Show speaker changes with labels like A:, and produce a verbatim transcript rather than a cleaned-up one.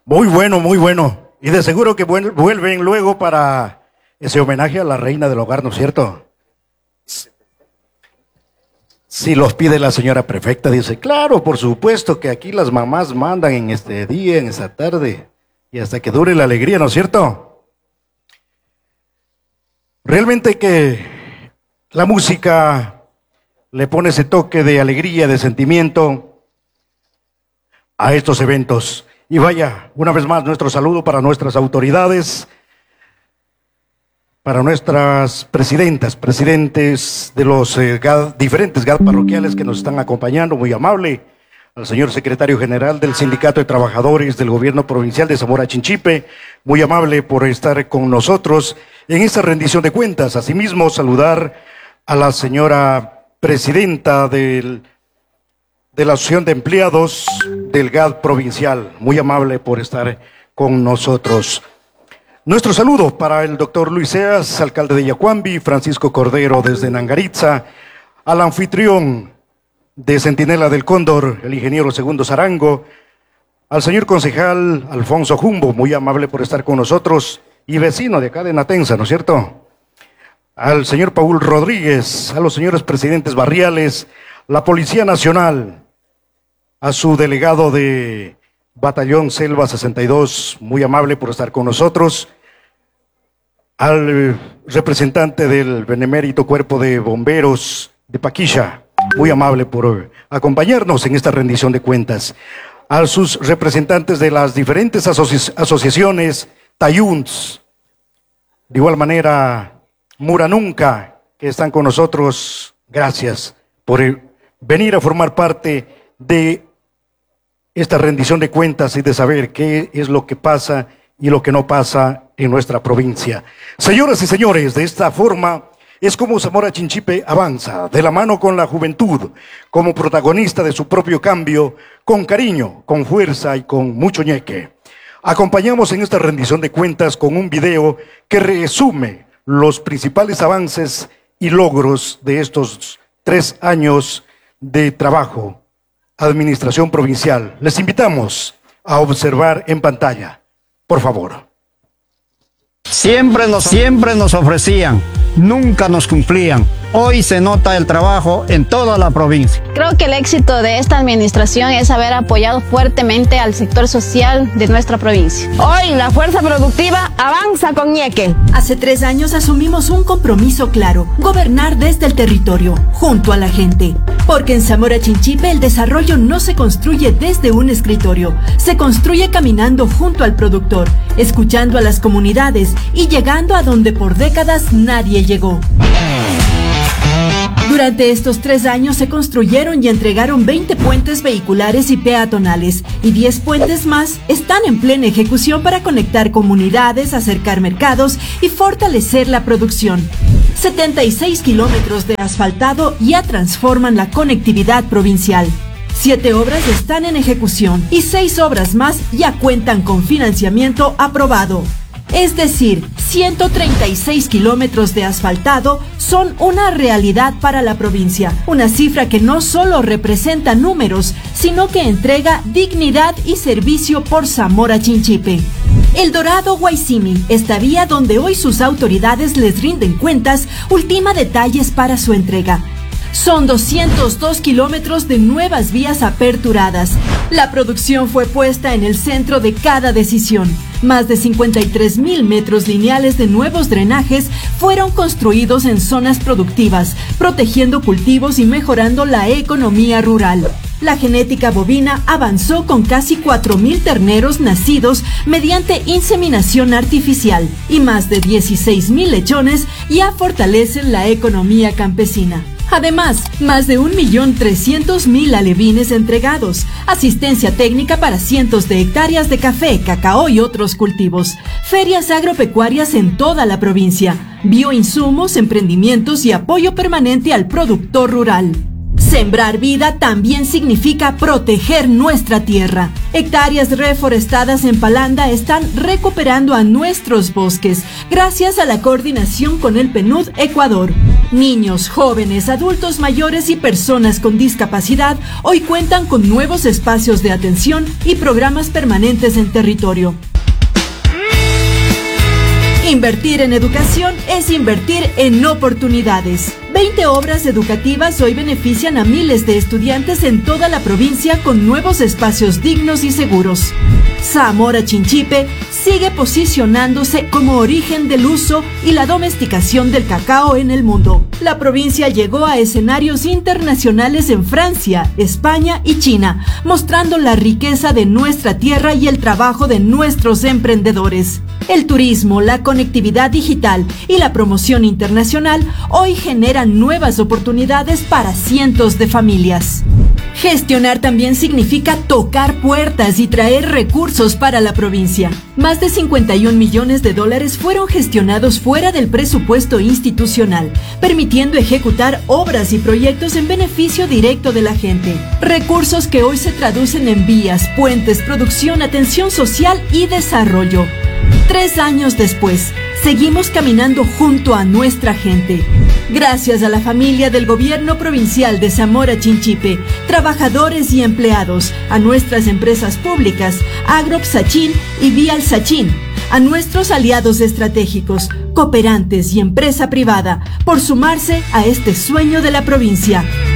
A: Muy bueno, muy bueno. Y de seguro que vuelven luego para ese homenaje a la reina del hogar, ¿no es cierto? Si los pide la señora prefecta, dice, claro, por supuesto que aquí las mamás mandan en este día, en esta tarde, y hasta que dure la alegría, ¿no es cierto? Realmente que la música le pone ese toque de alegría, de sentimiento a estos eventos. Y vaya, una vez más, nuestro saludo para nuestras autoridades, para nuestras presidentas, presidentes de los eh, G A D, diferentes G A D parroquiales que nos están acompañando, muy amable, al señor secretario general del Sindicato de Trabajadores del Gobierno Provincial de Zamora Chinchipe, muy amable por estar con nosotros en esta rendición de cuentas. Asimismo, saludar a la señora presidenta del, de la Asociación de Empleados del G A D provincial, muy amable por estar con nosotros. Nuestro saludo para el doctor Luis Seas, alcalde de Yacuambi, Francisco Cordero desde Nangaritza, al anfitrión de Centinela del Cóndor, el ingeniero Segundo Zarango, al señor concejal Alfonso Jumbo, muy amable por estar con nosotros, y vecino de acá de Natenza, ¿no es cierto? Al señor Paul Rodríguez, a los señores presidentes barriales, la Policía Nacional, a su delegado de Batallón Selva sesenta y dos, muy amable por estar con nosotros, al representante del Benemérito Cuerpo de Bomberos de Paquilla, muy amable por acompañarnos en esta rendición de cuentas, a sus representantes de las diferentes asoci asociaciones, Tayuns, de igual manera Muranunca, que están con nosotros, gracias por venir a formar parte de esta rendición de cuentas y de saber qué es lo que pasa y lo que no pasa en nuestra provincia. Señoras y señores, de esta forma es como Zamora Chinchipe avanza, de la mano con la juventud, como protagonista de su propio cambio, con cariño, con fuerza y con mucho ñeque. Acompañamos en esta rendición de cuentas con un video que resume los principales avances y logros de estos tres años de trabajo. Administración provincial. Les invitamos a observar en pantalla, por favor.
B: Siempre nos, siempre nos ofrecían, nunca nos cumplían. Hoy se nota el trabajo en toda la provincia.
C: Creo que el éxito de esta administración es haber apoyado fuertemente al sector social de nuestra provincia.
D: Hoy la fuerza productiva avanza con ñeque.
E: Hace tres años asumimos un compromiso claro, gobernar desde el territorio, junto a la gente. Porque en Zamora Chinchipe el desarrollo no se construye desde un escritorio, se construye caminando junto al productor, escuchando a las comunidades y llegando a donde por décadas nadie llegó. Durante estos tres años se construyeron y entregaron veinte puentes vehiculares y peatonales y diez puentes más están en plena ejecución para conectar comunidades, acercar mercados y fortalecer la producción. setenta y seis kilómetros de asfaltado ya transforman la conectividad provincial. Siete obras están en ejecución y seis obras más ya cuentan con financiamiento aprobado. Es decir, ciento treinta y seis kilómetros de asfaltado son una realidad para la provincia. Una cifra que no solo representa números, sino que entrega dignidad y servicio por Zamora Chinchipe. El Dorado Guaycimi, esta vía donde hoy sus autoridades les rinden cuentas, ultima detalles para su entrega. Son doscientos dos kilómetros de nuevas vías aperturadas. La producción fue puesta en el centro de cada decisión. Más de cincuenta y tres mil metros lineales de nuevos drenajes fueron construidos en zonas productivas, protegiendo cultivos y mejorando la economía rural. La genética bovina avanzó con casi cuatro mil terneros nacidos mediante inseminación artificial y más de dieciséis mil lechones ya fortalecen la economía campesina. Además, más de un millón trescientos mil alevines entregados, asistencia técnica para cientos de hectáreas de café, cacao y otros cultivos, ferias agropecuarias en toda la provincia, bioinsumos, emprendimientos y apoyo permanente al productor rural. Sembrar vida también significa proteger nuestra tierra. Hectáreas reforestadas en Palanda están recuperando a nuestros bosques, gracias a la coordinación con el PNUD Ecuador. Niños, jóvenes, adultos mayores y personas con discapacidad hoy cuentan con nuevos espacios de atención y programas permanentes en territorio. Invertir en educación es invertir en oportunidades. veinte obras educativas hoy benefician a miles de estudiantes en toda la provincia con nuevos espacios dignos y seguros. Zamora Chinchipe sigue posicionándose como origen del uso y la domesticación del cacao en el mundo. La provincia llegó a escenarios internacionales en Francia, España y China, mostrando la riqueza de nuestra tierra y el trabajo de nuestros emprendedores. El turismo, la conectividad digital y la promoción internacional hoy generan nuevas oportunidades para cientos de familias. Gestionar también significa tocar puertas y traer recursos para la provincia. Más de cincuenta y un millones de dólares fueron gestionados fuera del presupuesto institucional, permitiendo ejecutar obras y proyectos en beneficio directo de la gente. Recursos que hoy se traducen en vías, puentes, producción, atención social y desarrollo. Tres años después, seguimos caminando junto a nuestra gente. Gracias a la familia del Gobierno Provincial de Zamora Chinchipe, trabajadores y empleados, a nuestras empresas públicas, Agrop Sachin y Vial Sachin, a nuestros aliados estratégicos, cooperantes y empresa privada, por sumarse a este sueño de la provincia.